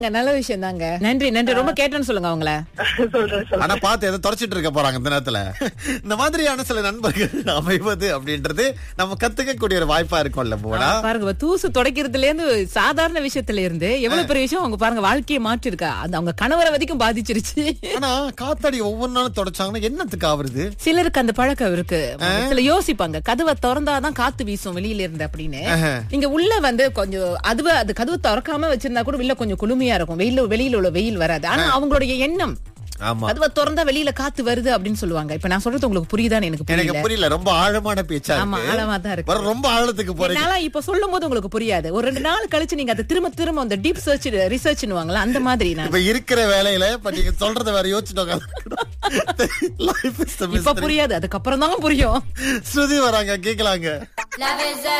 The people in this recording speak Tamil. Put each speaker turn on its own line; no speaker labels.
நல்ல விஷயம் தாங்க. நன்றி நன்றி. ரொம்ப கேட்டேன்னு சொல்லுங்க அவங்கள.
சொல்றேன்.
ஆனா பார்த்து எதை தொடச்சிட்டு இருக்க போறாங்க இந்த நேரத்துல. இந்த மாதிரியான சில நண்பர்கள் அமைவது அப்படின்றது நம்ம கத்துக்க கூடிய ஒரு வாய்ப்பா இருக்கும்ல போனா.
பாருங்க, தூசு துடைக்கிறதுல இருந்து சாதாரண விஷயத்துல இருந்து எவ்வளவு பெரிய விஷயம் அவங்க பாருங்க வாழ்க்கையை மாற்றி இருக்கா. அது அவங்க கணவரை வரைக்கும் பாதிச்சிருச்சு.
ஆனா காத்தாடி ஒவ்வொரு நாளும் தொடச்சாங்கன்னா என்னத்துக்கு ஆகுறது?
சிலருக்கு அந்த பழக்கம் இருக்கு. சில யோசிப்பாங்க, கதவை திறந்தாதான் காத்து வீசும் வெளியில இருந்து அப்படின்னு. நீங்க உள்ள வந்து கொஞ்சம் அது கதவு திறக்காம வச்சிருந்தா கூட வெளில கொஞ்சம் குளுமையா இருக்கும். வெளியில உள்ள வெயில் வராது. ஆனா அவங்களுடைய எண்ணம் கதவை திறந்தா வெளியில காத்து வருது அப்படின்னு சொல்லுவாங்க. இப்ப நான் சொல்றது உங்களுக்கு புரியுதான்னு எனக்கு
புரியல. ரொம்ப ஆழமான பேச்சா
இருக்கு. ஆமா, ஆழமா தான் இருக்கு.
ரொம்ப ஆழத்துக்கு போறீங்க.
என்னால இப்ப சொல்லும் போது உங்களுக்கு புரியாது. ஒரு 2 நாள் கழிச்சு நீங்க அதை திரும்ப அந்த டீப் சர்ச் ரிசர்ச்னுவாங்களா அந்த மாதிரி. நான்
இப்ப இருக்கிற வேலையில நீங்க சொல்றத வேற யோசிச்சுட்டோங்க.
இப்ப புரியாது, அதுக்கப்புறம் தான் புரியும்.
ஸ்ருதி வராங்க, கேட்கலாங்க.